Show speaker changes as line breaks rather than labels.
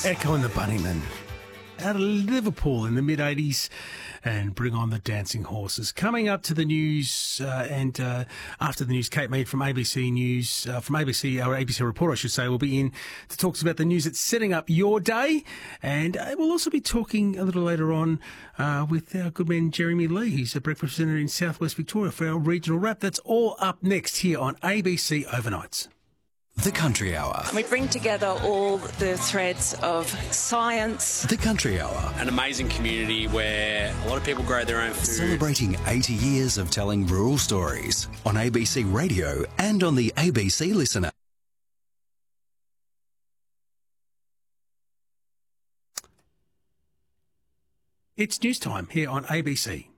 Echo and the Bunnymen out of Liverpool in the mid-80s, and Bring on the Dancing Horses. Coming up to the news, and after the news, Kate Mead from ABC News, from ABC, our ABC reporter, I should say, will be in to talk about the news that's setting up your day. And we'll also be talking a little later on with our good man Jeremy Lee. He's a breakfast presenter in Southwest Victoria for our regional wrap. That's all up next here on ABC Overnights.
The Country Hour.
We bring together all the threads of science.
The Country Hour.
An amazing community where a lot of people grow their own food.
Celebrating 80 years of telling rural stories on ABC Radio and on the ABC Listener.
It's news time here on ABC.